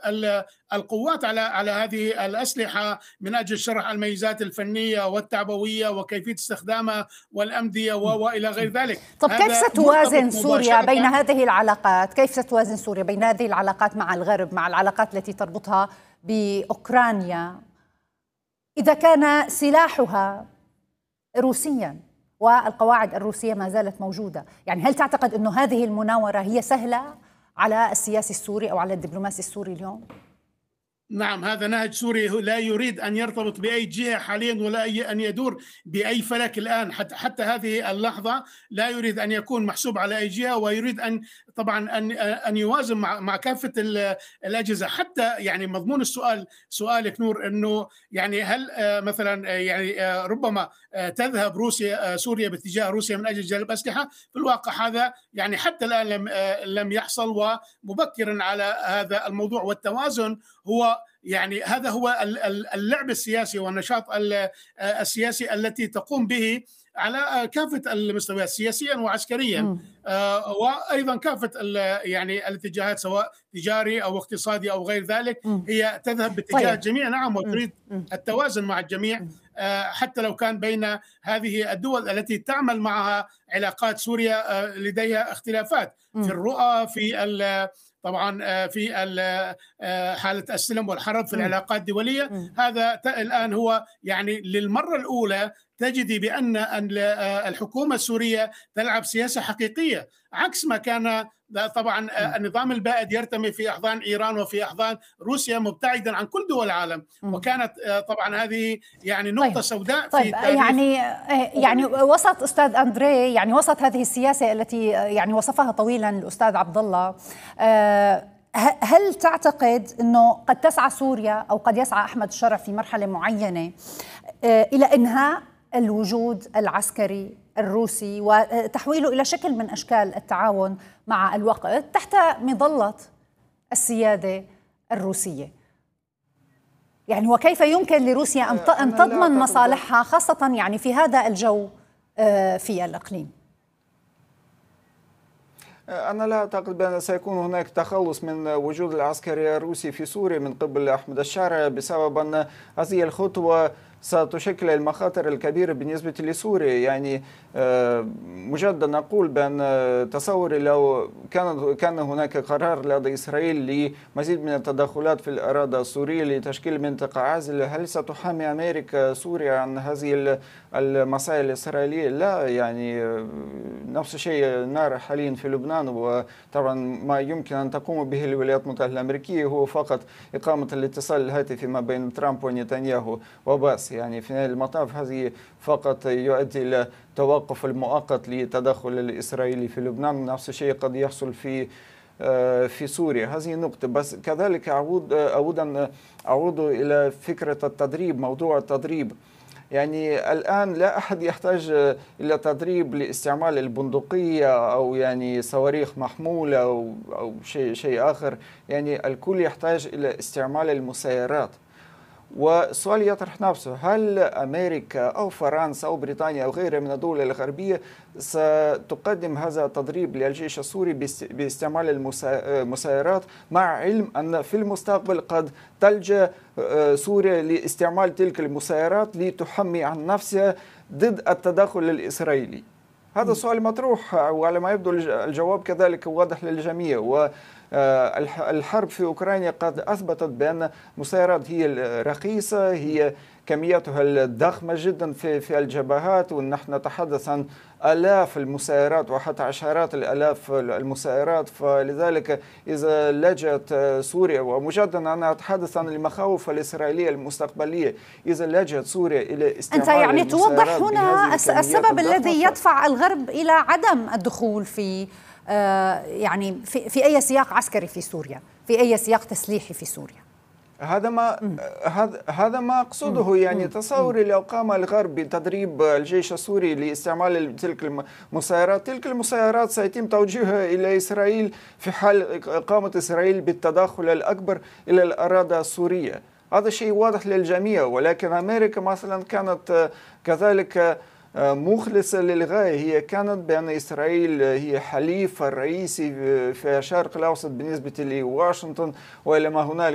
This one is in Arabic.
القوات على هذه الأسلحة من أجل شرح الميزات الفنية والتعبوية وكيفية استخدامها والأمدية وإلى غير ذلك. طب كيف ستوازن سوريا بين هذه العلاقات؟ كيف ستوازن سوريا بين هذه العلاقات مع الغرب، مع العلاقات التي تربطها بأوكرانيا، إذا كان سلاحها روسيا والقواعد الروسية ما زالت موجودة؟ يعني هل تعتقد أنه هذه المناورة هي سهلة على السياسي السوري أو على الدبلوماسي السوري اليوم؟ نعم، هذا نهج سوري لا يريد أن يرتبط بأي جهة حاليا ولا أن يدور بأي فلك الآن. حتى هذه اللحظة لا يريد أن يكون محسوب على أي جهة، ويريد طبعا أن يوازن مع كافة الأجهزة. حتى يعني مضمون سؤالك نور، أنه يعني هل مثلا يعني ربما تذهب سوريا باتجاه روسيا من أجل جلب أسلحة؟ في الواقع هذا يعني حتى الآن لم يحصل، ومبكرا على هذا الموضوع. والتوازن هو يعني هذا هو اللعب السياسي والنشاط السياسي التي تقوم به على كافة المستويات سياسيا وعسكريا، وأيضا كافة يعني الاتجاهات سواء تجاري أو اقتصادي أو غير ذلك. هي تذهب باتجاه الجميع، نعم، وتريد التوازن مع الجميع، حتى لو كان بين هذه الدول التي تعمل معها علاقات سوريا لديها اختلافات في الرؤى، في طبعا في حالة السلم والحرب، في العلاقات الدولية. هذا الآن هو يعني للمرة الأولى تجدي بأن الحكومة السورية تلعب سياسة حقيقية، عكس ما كان طبعا النظام البائد يرتمي في أحضان إيران وفي أحضان روسيا مبتعدا عن كل دول العالم. وكانت طبعا هذه يعني نقطة سوداء في التاريخ. يعني وسط أستاذ أندري، يعني وسط هذه السياسة التي يعني وصفها طويلا الأستاذ عبد الله، هل تعتقد أنه قد تسعى سوريا أو قد يسعى أحمد الشرع في مرحلة معينة إلى إنهاء الوجود العسكري الروسي وتحويله إلى شكل من أشكال التعاون مع الوقت تحت مظلة السيادة الروسية؟ يعني وكيف يمكن لروسيا أن تضمن مصالحها خاصة يعني في هذا الجو في الإقليم؟ أنا لا أعتقد بأن سيكون هناك تخلص من وجود العسكري الروسي في سوريا من قبل أحمد الشرع، بسبب أن هذه الخطوة ستشكل المخاطر الكبيرة بالنسبة لسوريا. يعني مجددا نقول بأن تصوري لو كان هناك قرار لدى إسرائيل لمزيد من التدخلات في الإرادة السورية لتشكيل منطقة عازلة، هل ستحامي أمريكا سوريا عن هذه المسائل الإسرائيلية؟ لا، يعني نفس الشيء نرى حاليا في لبنان. وطبعا ما يمكن أن تقوم به الولايات المتحدة الأمريكية هو فقط إقامة الاتصال الهاتفي ما بين ترامب ونتنياهو وبس. يعني في المطاف هذه فقط يؤدي إلى توقف المؤقت للتدخل الإسرائيلي في لبنان. نفس الشيء قد يحصل في سوريا. هذه نقطة. بس كذلك أعود إلى فكرة التدريب، موضوع التدريب. يعني الآن لا أحد يحتاج إلى تدريب لاستعمال البندقية أو يعني صواريخ محمولة أو شيء آخر. يعني الكل يحتاج إلى استعمال المسيرات. والسؤال يطرح نفسه، هل أمريكا أو فرنسا أو بريطانيا أو غيرها من الدول الغربية ستقدم هذا التدريب للجيش السوري باستعمال المسيرات، مع علم أن في المستقبل قد تلجأ سوريا لاستعمال تلك المسيرات لتحمي عن نفسها ضد التدخل الإسرائيلي؟ هذا سؤال مطروح، وعلى ما يبدو الجواب كذلك واضح للجميع. والحرب في أوكرانيا قد أثبتت بأن المسيرات هي رخيصة، هي كمياتها الضخمة جدا في الجبهات، ونحن نتحدث عن آلاف المسيرات وحتى عشرات الآلاف المسيرات. فلذلك إذا لجأت سوريا، ومجددا أنا أتحدث عن المخاوف الإسرائيلية المستقبلية، إذا لجأت سوريا إلى استعمال أنت يعني توضح هنا السبب الذي يدفع الغرب إلى عدم الدخول في يعني في أي سياق عسكري في سوريا، في أي سياق تسليحي في سوريا. هذا ما أقصده. يعني تصوري لو قام الغرب بتدريب الجيش السوري لاستعمال تلك المسيرات سيتم توجيهها إلى إسرائيل في حال قامت إسرائيل بالتدخل الأكبر إلى الأراضي السورية. هذا شيء واضح للجميع. ولكن أمريكا مثلا كانت كذلك مخلصة للغاية. هي كانت بأن إسرائيل هي حليف الرئيسي في الشرق الأوسط بالنسبة لواشنطن وإلى ما هنالك.